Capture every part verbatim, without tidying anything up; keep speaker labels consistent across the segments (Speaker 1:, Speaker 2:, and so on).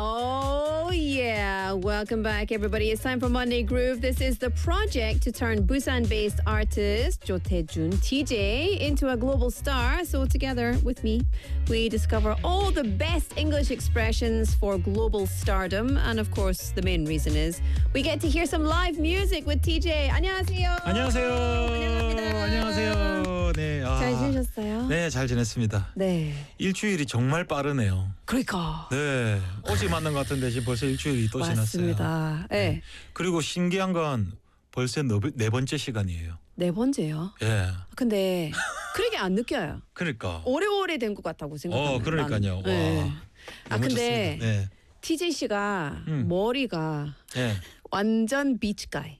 Speaker 1: Oh, yeah. Welcome back, everybody. It's time for Monday Groove. This is the project to turn Busan-based artist Jo Tae-jun, T J, into a global star. So together with me, we discover all the best English expressions for global stardom. And of course, the main reason is we get to hear some live music with T J. 안녕하세요.
Speaker 2: 안녕하세요.
Speaker 1: 환영합니다.
Speaker 2: 안녕하세요. 네. 아,
Speaker 1: 잘 지내셨어요?
Speaker 2: 네, 잘 지냈습니다.
Speaker 1: 네.
Speaker 2: 일주일이 정말 빠르네요.
Speaker 1: 그러니까.
Speaker 2: 네. 어제 만난 것 같은데 지금 벌써 일주일이 또 지났어요.
Speaker 1: 맞습니다. 네.
Speaker 2: 그리고 신기한 건 벌써 네, 네 번째 시간이에요.
Speaker 1: 네 번째요?
Speaker 2: 예.
Speaker 1: 근데 그렇게 안 느껴요.
Speaker 2: 그러니까.
Speaker 1: 오래오래 된 것 같다고 생각합니다.
Speaker 2: 어, 그러니까요. 와.
Speaker 1: 네. 아 근데
Speaker 2: 네.
Speaker 1: 티제이 씨가
Speaker 2: 음.
Speaker 1: 머리가
Speaker 2: 예.
Speaker 1: 완전 비치가이.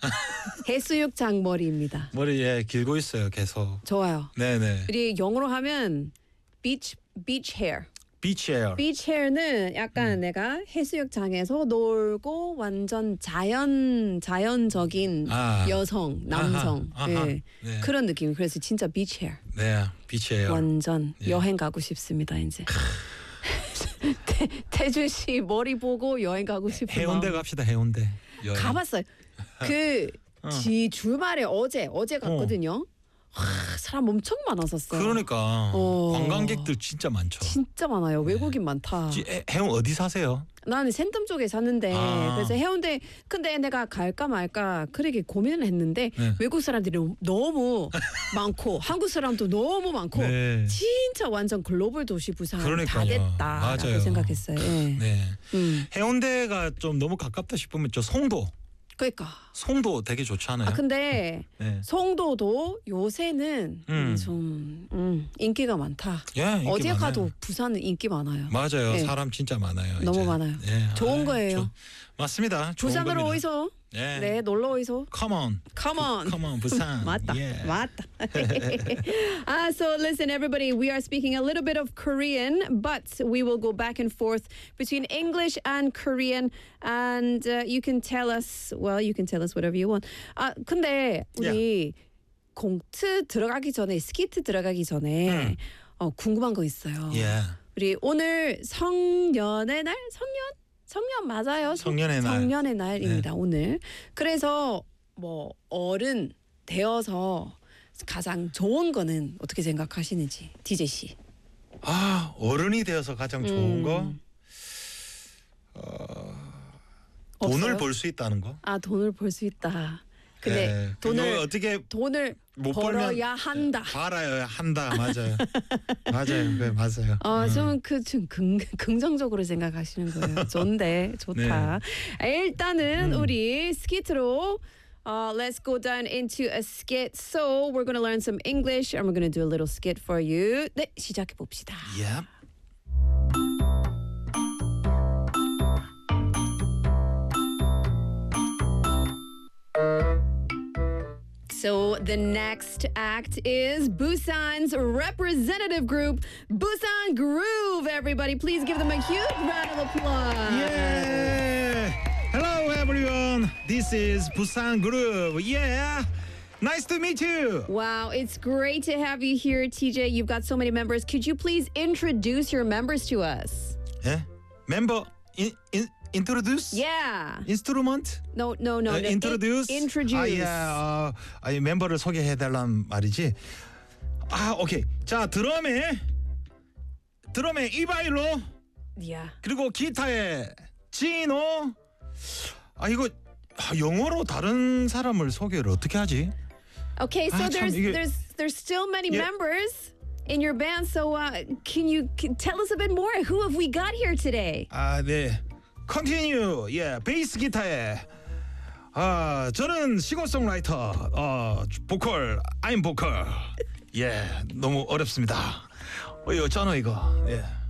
Speaker 1: 해수욕 장머리입니다.
Speaker 2: 머리 예 길고 있어요 계속.
Speaker 1: 좋아요.
Speaker 2: 네네.
Speaker 1: 우리 영어로 하면 beach beach hair.
Speaker 2: 비치 에어.
Speaker 1: beach hair는 약간
Speaker 2: 음.
Speaker 1: 내가 해수욕장에서 놀고 완전 자연 자연적인
Speaker 2: 아.
Speaker 1: 여성 남성
Speaker 2: 아하, 아하.
Speaker 1: 예.
Speaker 2: 네.
Speaker 1: 그런 느낌. 그래서 진짜 beach hair.
Speaker 2: 네. 비치 에어.
Speaker 1: 완전
Speaker 2: 예.
Speaker 1: 여행 가고 싶습니다 이제. 태, 태준 씨 머리 보고 여행 가고 싶은
Speaker 2: 해운대
Speaker 1: 마음.
Speaker 2: 갑시다 해운대. 여행.
Speaker 1: 가봤어요. 그
Speaker 2: 어.
Speaker 1: 지 주말에 어제 어제 갔거든요. 와, 사람 엄청 많았었어요.
Speaker 2: 그러니까
Speaker 1: 어.
Speaker 2: 관광객들 진짜 많죠.
Speaker 1: 진짜 많아요. 외국인 많다.
Speaker 2: 지- 해- 해운 어디 사세요?
Speaker 1: 나는 센텀 쪽에 사는데
Speaker 2: 아.
Speaker 1: 그래서 해운대 근데 내가 갈까 말까 그렇게 고민을 했는데
Speaker 2: 네.
Speaker 1: 외국 사람들이 너무 많고 한국 사람도 너무 많고
Speaker 2: 네.
Speaker 1: 진짜 완전 글로벌 도시 부산 다
Speaker 2: 그러니까요.
Speaker 1: 됐다라고
Speaker 2: 맞아요.
Speaker 1: 생각했어요. 예.
Speaker 2: 네.
Speaker 1: 음.
Speaker 2: 해운대가 좀 너무 가깝다 싶으면 저 송도.
Speaker 1: 그러니까.
Speaker 2: 송도 되게 좋잖아요.
Speaker 1: 아 근데
Speaker 2: 네.
Speaker 1: 송도도 요새는
Speaker 2: 음.
Speaker 1: 좀 음, 인기가 많다.
Speaker 2: 예, 인기
Speaker 1: 어디에
Speaker 2: 많아요.
Speaker 1: 가도 부산은 인기 많아요.
Speaker 2: 맞아요.
Speaker 1: 네.
Speaker 2: 사람 진짜 많아요.
Speaker 1: 너무
Speaker 2: 이제.
Speaker 1: 많아요.
Speaker 2: 예.
Speaker 1: 좋은
Speaker 2: 아이,
Speaker 1: 거예요.
Speaker 2: 좋- 맞습니다. 좋은
Speaker 1: 부산으로
Speaker 2: 겁니다.
Speaker 1: 오이소.
Speaker 2: 예.
Speaker 1: 네, 놀러 오이소.
Speaker 2: Come on.
Speaker 1: Come on.
Speaker 2: Come on, 부산.
Speaker 1: 맞다.
Speaker 2: 예.
Speaker 1: 맞다. uh, so listen, everybody, we are speaking a little bit of Korean, but we will go back and forth between English and Korean, and uh, you can tell us, well, you can tell us whatever you want. 아, 근데 우리 공트 들어가기 전에, 스키트 들어가기 전에
Speaker 2: 음.
Speaker 1: 어, 궁금한 거 있어요.
Speaker 2: 예.
Speaker 1: 우리 오늘 성년의 날? 성년? 성년 맞아요.
Speaker 2: 성년의 날.
Speaker 1: 성년의 날입니다. 오늘. 그래서 뭐 어른 되어서 가장 좋은 거는 어떻게 생각하시는지 디제이 씨.
Speaker 2: 아, 어른이 되어서 가장 좋은
Speaker 1: 음.
Speaker 2: 거 돈을
Speaker 1: 없어요?
Speaker 2: 벌 수 있다는 거.
Speaker 1: 아 돈을 벌 수 있다. 근데
Speaker 2: 예.
Speaker 1: 돈을
Speaker 2: 그거 어떻게
Speaker 1: 돈을
Speaker 2: 못
Speaker 1: 벌어야
Speaker 2: 벌면
Speaker 1: 한다.
Speaker 2: 벌어야 한다. 맞아요. 맞아요. 네, 맞아요.
Speaker 1: 어, 좀 그 좀 긍정적으로 생각하시는 거예요. 좋은데 좋다. 일단은
Speaker 2: 음.
Speaker 1: 우리 스키트로 uh, let's go down into a skit. So we're going to learn some English and we're going to do a little skit for you. 네, 시작해 봅시다.
Speaker 2: Yep.
Speaker 1: So the next act is Busan's representative group, Busan Groove. Everybody, please give them a huge round of applause.
Speaker 2: Yeah. Hello everyone. This is Busan Group. Yeah. Nice to meet you.
Speaker 1: Wow, it's great to have you here, T J. You've got so many members. Could you please introduce your members to us?
Speaker 2: 예? 멤버 in, in, introduce?
Speaker 1: Yeah.
Speaker 2: instrument?
Speaker 1: No, no, no.
Speaker 2: 어,
Speaker 1: no.
Speaker 2: introduce?
Speaker 1: In- introduce.
Speaker 2: 아, 예. 어, 아니, 멤버를 소개해달란 말이지. 아, 오케이. 자, 드럼에 드럼에 이바일로
Speaker 1: Yeah.
Speaker 2: 그리고 기타에 지노. 아, 이거 아, 영어로 다른 사람을 소개를 어떻게 하지?
Speaker 1: Okay, so
Speaker 2: 아, 참,
Speaker 1: there's
Speaker 2: 이게-
Speaker 1: there's there's still many
Speaker 2: 예.
Speaker 1: members in your band. So uh, can you can tell us a bit more? Who have we got here today?
Speaker 2: 아, 네. 컨티뉴. 예, 베이스 기타에 아, 저는 싱어송라이터. 어, 보컬. I'm 보컬. 예, 너무 어렵습니다. 어, 이거 잖아 이거. 예.